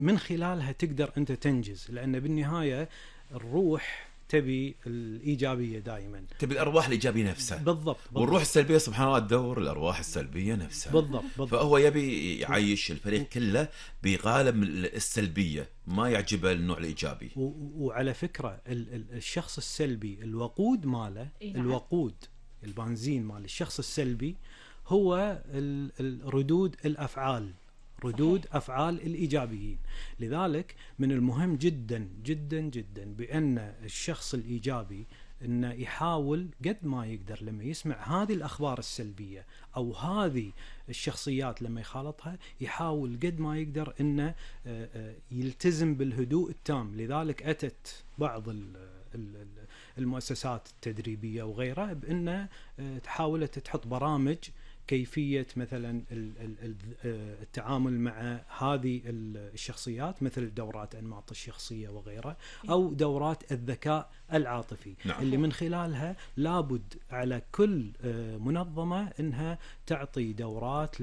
من خلالها تقدر أنت تنجز، لأن بالنهاية الروح تبي الإيجابية دائما، تبي الأرواح الإيجابية نفسها. بالضبط. والروح السلبية سبحان الله تدور الأرواح السلبية نفسها. بالضبط. فهو يبي يعيش الفريق كله بقالب السلبية، ما يعجبه النوع الإيجابي. وعلى فكرة الشخص السلبي الوقود ماله، الوقود البنزين مال الشخص السلبي هو ردود الأفعال، ردود أفعال الإيجابيين. لذلك من المهم جدا جدا جدا بأن الشخص الإيجابي أنه يحاول قد ما يقدر لما يسمع هذه الأخبار السلبية أو هذه الشخصيات لما يخالطها، يحاول قد ما يقدر أنه يلتزم بالهدوء التام. لذلك أتت بعض المؤسسات التدريبية وغيرها بأنه تحاولت تحط برامج كيفية مثلا التعامل مع هذه الشخصيات، مثل دورات أنماط الشخصية وغيرها، أو دورات الذكاء العاطفي. نعم. اللي من خلالها لابد على كل منظمة أنها تعطي دورات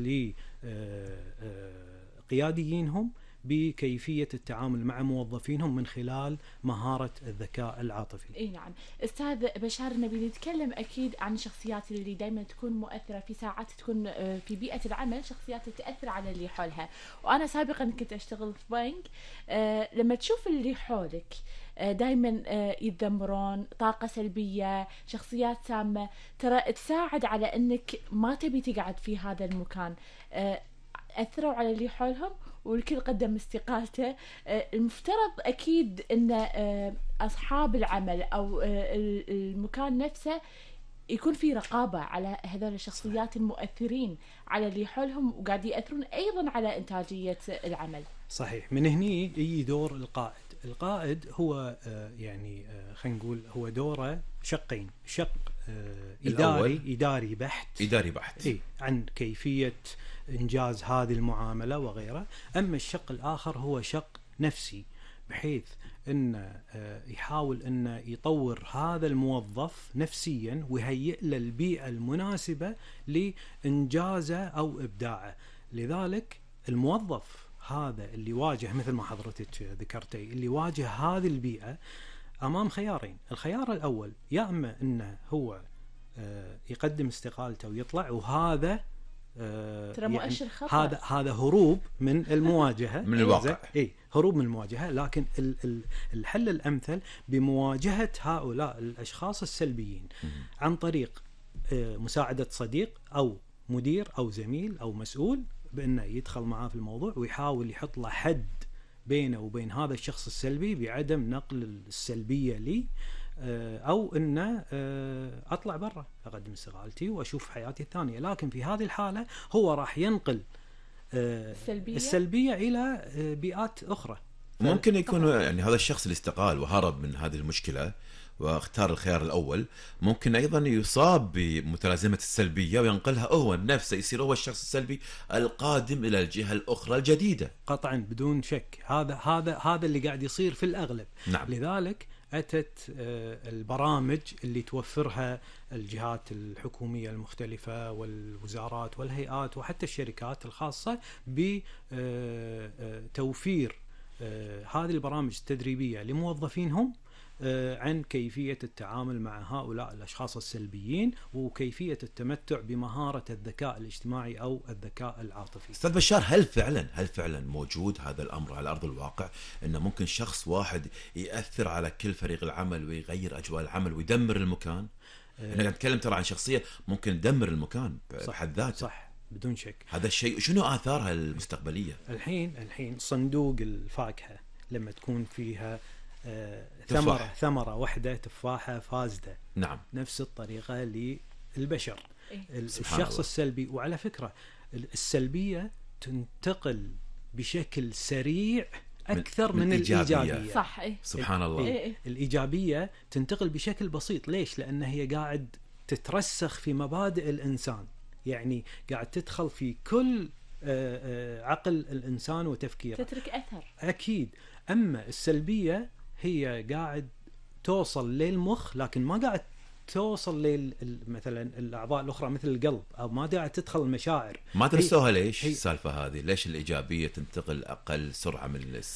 لقياديينهم بكيفية التعامل مع موظفينهم من خلال مهارة الذكاء العاطفي. اي نعم. استاذ بشار، نبي نتكلم اكيد عن الشخصيات اللي دائما تكون مؤثرة في ساعات تكون في بيئة العمل، شخصيات تأثر على اللي حولها. وانا سابقا كنت اشتغل في بنك، لما تشوف اللي حولك دائما يتذمرون، طاقة سلبية، شخصيات سامة، ترى تساعد على انك ما تبي تقعد في هذا المكان. أثروا على اللي حولهم والكل قدم استقالته. المفترض أكيد أن أصحاب العمل أو المكان نفسه يكون في رقابة على هذول الشخصيات المؤثرين على اللي حولهم، وقاعد يأثرون أيضا على إنتاجية العمل. صحيح. من هني يجي دور القائد. القائد هو يعني خلينا نقول هو دوره شقين، شق إداري بحت إيه عن كيفية إنجاز هذه المعاملة وغيرها. أما الشق الآخر هو شق نفسي، بحيث أن يحاول أن يطور هذا الموظف نفسيا ويهيئ له البيئة المناسبة لإنجازه أو إبداعه. لذلك الموظف هذا اللي واجه مثل ما حضرتك ذكرتي، اللي واجه هذه البيئة أمام خيارين. الخيار الأول يا إما أنه هو يقدم استقالته ويطلع، وهذا ترى مؤشر خطر. هذا هروب من المواجهة من الواقع. هروب من المواجهة. لكن الحل الأمثل بمواجهة هؤلاء الأشخاص السلبيين عن طريق مساعدة صديق أو مدير أو زميل أو مسؤول، بأنه يدخل معاه في الموضوع ويحاول يحط له حد بينه وبين هذا الشخص السلبي بعدم نقل السلبية لي، أو أنه أطلع برا أقدم استقالتي وأشوف حياتي الثانية. لكن في هذه الحالة هو راح ينقل السلبية إلى بيئات أخرى. ممكن يكون يعني هذا الشخص اللي استقال وهرب من هذه المشكلة واختار الخيار الأول، ممكن أيضا يصاب بمتلازمة السلبية وينقلها هو نفسه، يصير هو الشخص السلبي القادم إلى الجهة الأخرى الجديدة. قطعا بدون شك، هذا اللي قاعد يصير في الأغلب. نعم. لذلك أتت البرامج اللي توفرها الجهات الحكومية المختلفة والوزارات والهيئات وحتى الشركات الخاصة بتوفير هذه البرامج التدريبية لموظفينهم عن كيفية التعامل مع هؤلاء الأشخاص السلبيين وكيفية التمتع بمهارة الذكاء الاجتماعي أو الذكاء العاطفي. أستاذ بشار، هل فعلا موجود هذا الأمر على أرض الواقع، إنه ممكن شخص واحد يأثر على كل فريق العمل ويغير أجواء العمل ويدمر المكان؟ أنا نتكلم ترى عن شخصية ممكن تدمر المكان بحد ذاته. صح بدون شك. هذا الشيء شنو آثارها المستقبلية؟ الحين صندوق الفاكهة لما تكون فيها ثمرة واحدة تفاحة فاسدة، نعم، نفس الطريقة للبشر. الشخص السلبي، وعلى فكرة السلبية تنتقل بشكل سريع أكثر من الإيجابية. صح. سبحان الله. الإيجابية تنتقل بشكل بسيط. ليش؟ لأن هي قاعد تترسخ في مبادئ الإنسان، يعني قاعد تدخل في كل عقل الإنسان وتفكيره، تترك أثر أكيد. أما السلبية هي قاعد توصل للمخ، لكن ما قاعد توصل مثلا الأعضاء الأخرى مثل القلب، أو ما قاعد تدخل المشاعر. ما درسوها ليش السالفة هذه؟ ليش الإيجابية تنتقل أقل سرعة من